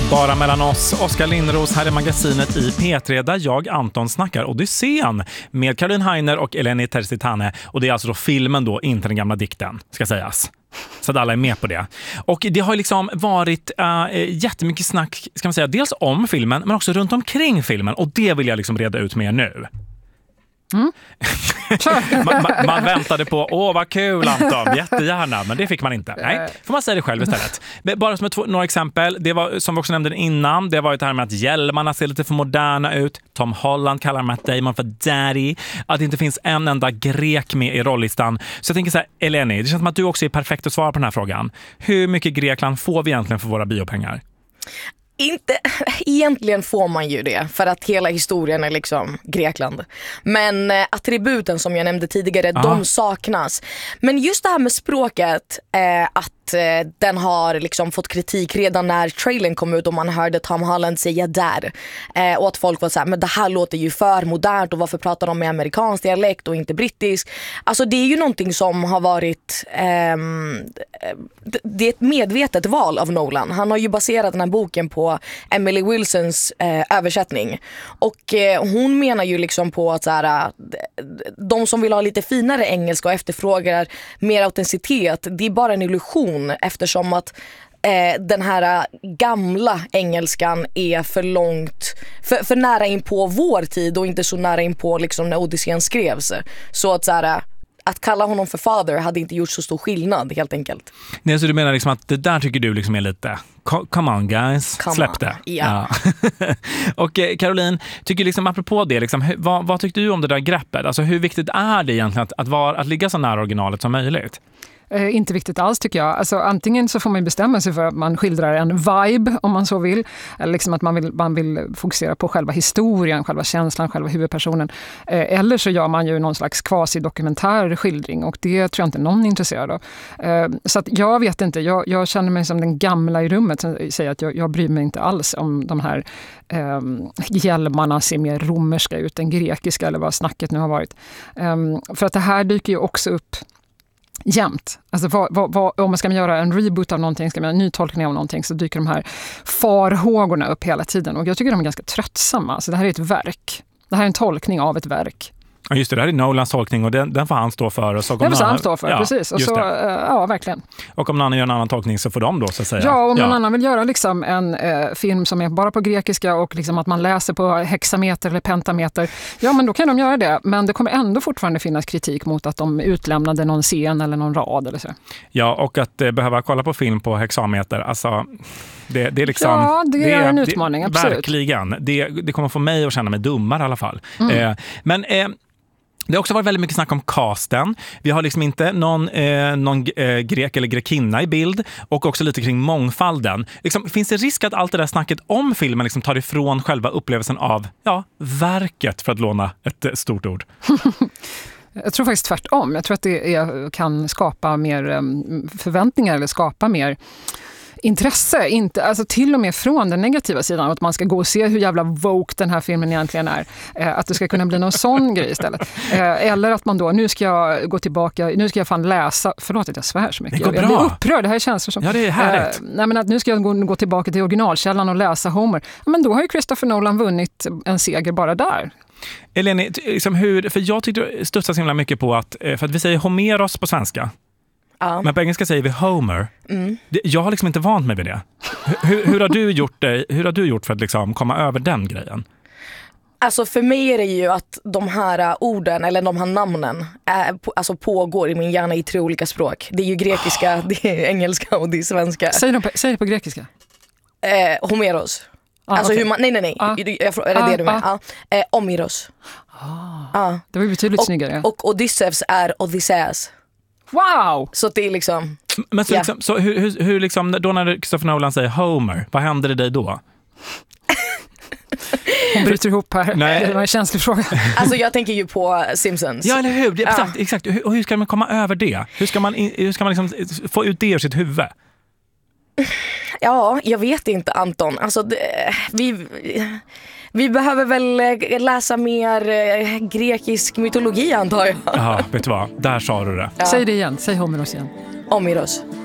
Bara mellan oss, Oskar Lindros här i magasinet i P3 där jag, Anton, snackar Odysseen med Caroline Heiner och Eleni Terzitane. Och det är alltså då filmen då, inte den gamla dikten, ska sägas. Så att alla är med på det. Och det har liksom varit jättemycket snack, ska man säga, dels om filmen men också runt omkring filmen. Och det vill jag liksom reda ut med er nu. Mm. man väntade på, vad kul Anton, jättegärna, men det fick man inte. Nej, får man säga det själv istället. Bara som några exempel, det var, som vi också nämnde innan, det var ju det här med att hjälmarna ser lite för moderna ut. Tom Holland kallar Matt Damon för daddy. Att det inte finns en enda grek med i rollistan. Så jag tänker så här, Eleni, det känns som att du också är perfekt att svara på den här frågan. Hur mycket Grekland får vi egentligen för våra biopengar? Inte, egentligen får man ju det för att hela historien är liksom Grekland. Men attributen som jag nämnde tidigare, de saknas. Men just det här med språket, att den har liksom fått kritik redan när trailern kom ut och man hörde Tom Holland säga där. Och att folk var så här, men det här låter ju för modernt och varför pratar de med amerikansk dialekt och inte brittisk? Alltså det är ju någonting som har varit det är ett medvetet val av Nolan. Han har ju baserat den här boken på Emily Wilsons översättning. Och hon menar ju liksom på att så här, de som vill ha lite finare engelska och efterfrågar mer autenticitet, det är bara en illusion eftersom att den här gamla engelskan är för långt för nära in på vår tid och inte så nära in på liksom när Odysseen skrevs. Så att så här, att kalla honom för father hade inte gjort så stor skillnad helt enkelt. Nej, så du menar liksom att det där tycker du liksom är lite come on guys, släpp det. Ja. Och Caroline, tycker liksom apropå det liksom, vad tyckte du om det där greppet? Alltså hur viktigt är det egentligen att ligga så nära originalet som möjligt? Inte viktigt alls tycker jag. Alltså, antingen så får man bestämma sig för att man skildrar en vibe om man så vill. Eller liksom att man vill fokusera på själva historien, själva känslan, själva huvudpersonen. Eller så gör man ju någon slags quasi-dokumentär skildring och det tror jag inte någon är intresserad av. Så att jag vet inte, jag känner mig som den gamla i rummet som säger att jag bryr mig inte alls om de här hjälmarna ser mer romerska ut än grekiska eller vad snacket nu har varit. För att det här dyker ju också upp jämt. Alltså om man ska göra en reboot av någonting, ska man göra en ny tolkning av någonting så dyker de här farhågorna upp hela tiden och jag tycker de är ganska tröttsamma. Alltså det här är ett verk. Det här är en tolkning av ett verk. Ja just det, här är Nolans tolkning och den får han stå för. Och så den får han stå för, precis. Och så, ja, verkligen. Och om någon annan gör en annan tolkning så får de då så att säga. Ja, om någon annan vill göra liksom en film som är bara på grekiska och liksom att man läser på hexameter eller pentameter, ja men då kan de göra det. Men det kommer ändå fortfarande finnas kritik mot att de utlämnade någon scen eller någon rad eller så. Ja, och att behöva kolla på film på hexameter, alltså det är liksom... Ja, det är en utmaning, absolut. Verkligen. Det kommer få mig att känna mig dummare i alla fall. Men det har också varit väldigt mycket snack om casten. Vi har liksom inte någon grek eller grekinna i bild och också lite kring mångfalden. Liksom, finns det risk att allt det där snacket om filmen liksom tar ifrån själva upplevelsen av verket, för att låna ett stort ord? Jag tror faktiskt tvärtom. Jag tror att det kan skapa mer förväntningar eller skapa mer intresse, inte, alltså till och med från den negativa sidan, att man ska gå och se hur jävla woke den här filmen egentligen är. Att det ska kunna bli någon sån grej istället. Eller att man då, nu ska jag gå tillbaka, nu ska jag fan läsa, förlåt att jag svär så mycket. Jag blir upprörd, det här känns som... Ja, det är härligt. Nej, men att nu ska jag gå tillbaka till originalkällan och läsa Homer. Men då har ju Christopher Nolan vunnit en seger bara där. Eleni, liksom för jag tyckte studsar så himla mycket på att, för att vi säger Homeros på svenska. Ja. Men på engelska säger vi Homer. Jag har liksom inte vant mig vid det. Hur har du gjort för att liksom komma över den grejen? Alltså för mig är det ju att de här orden eller de här namnen alltså pågår i min hjärna i 3 olika språk. Det är ju grekiska, det är engelska och det är svenska. Säg det på grekiska. Homeros. Alltså okay. Hur man, nej. Är det det du menar? Omiros. Det var betydligt snyggare. Och Odysseus är Odysseus. Wow! Så det är liksom... Men så, liksom, så hur liksom, då när Christopher Nolan säger Homer, vad händer i dig då? Hon bryter ihop här. Nej. Det var en känslig fråga. Alltså jag tänker ju på Simpsons. Ja, eller hur? Exakt. Och hur ska man komma över det? Hur ska man liksom få ut det ur sitt huvud? Ja, jag vet inte, Anton. Alltså, vi behöver väl läsa mer grekisk mytologi, antar jag. Ja, vet du vad? Där sa du det. Ja. Säg det igen. Säg Homeros igen. Omiros.